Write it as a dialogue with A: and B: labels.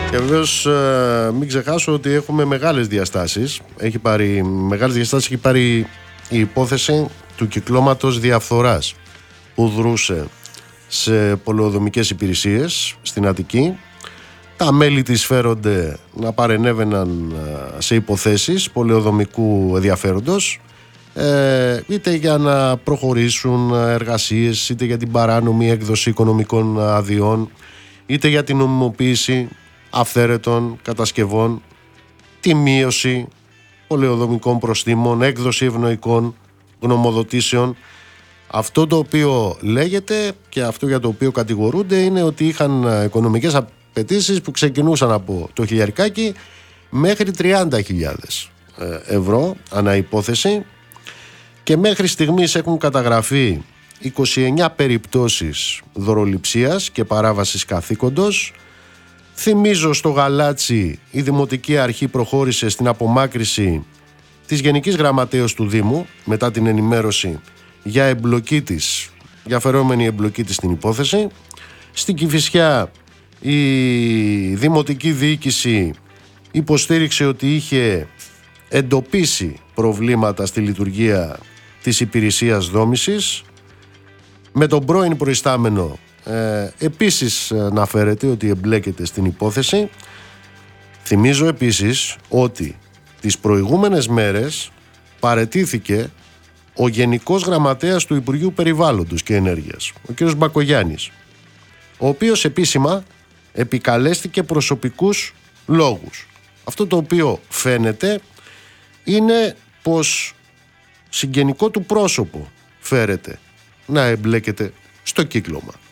A: Και βεβαίως μην ξεχάσω ότι έχουμε μεγάλες διαστάσεις. Έχει πάρει η υπόθεση του κυκλώματος διαφθοράς που δρούσε σε πολεοδομικές υπηρεσίες στην Αττική. Τα μέλη της φέρονται να παρενέβαιναν σε υποθέσεις πολεοδομικού ενδιαφέροντος, είτε για να προχωρήσουν εργασίες, είτε για την παράνομη έκδοση οικονομικών αδειών, είτε για την νομιμοποίηση αυθαίρετων κατασκευών, τη μείωση πολεοδομικών προστίμων, έκδοση ευνοϊκών γνωμοδοτήσεων. Αυτό το οποίο λέγεται και αυτό για το οποίο κατηγορούνται είναι ότι είχαν οικονομικές απαιτήσεις που ξεκινούσαν από το χιλιαρικάκι μέχρι 30.000 ευρώ ανά υπόθεση, και μέχρι στιγμής έχουν καταγραφεί 29 περιπτώσεις δωροληψίας και παράβασης καθήκοντος. Θυμίζω, στο Γαλάτσι η Δημοτική Αρχή προχώρησε στην απομάκρυση της Γενικής Γραμματέως του Δήμου μετά την ενημέρωση για φερόμενη εμπλοκή της στην υπόθεση. Στην Κηφισιά η Δημοτική Διοίκηση υποστήριξε ότι είχε εντοπίσει προβλήματα στη λειτουργία της υπηρεσίας δόμησης. Με τον πρώην προϊστάμενο επίσης αναφέρεται ότι εμπλέκεται στην υπόθεση. Θυμίζω επίσης ότι τις προηγούμενες μέρες παραιτήθηκε ο Γενικός Γραμματέας του Υπουργείου Περιβάλλοντος και Ενέργειας, ο κ. Μπακογιάννης, ο οποίος επίσημα επικαλέστηκε προσωπικούς λόγους. Αυτό το οποίο φαίνεται είναι πως συγγενικό του πρόσωπο φέρεται να εμπλέκεται στο κύκλωμα.